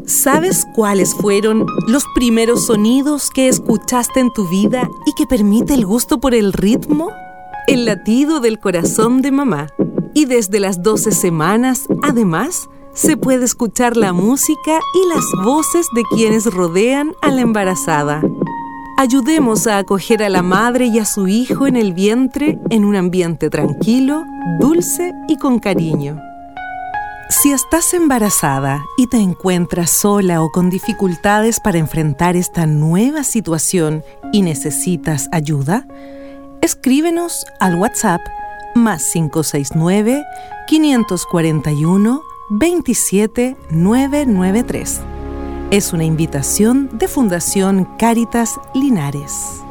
¿Sabes cuáles fueron los primeros sonidos que escuchaste en tu vida y que permite el gusto por el ritmo? El latido del corazón de mamá. Y desde las 12 semanas, además, se puede escuchar la música y las voces de quienes rodean a la embarazada. Ayudemos a acoger a la madre y a su hijo en el vientre en un ambiente tranquilo, dulce y con cariño. Si estás embarazada y te encuentras sola o con dificultades para enfrentar esta nueva situación y necesitas ayuda, escríbenos al WhatsApp +569 541 27 993. Es una invitación de Fundación Cáritas Linares.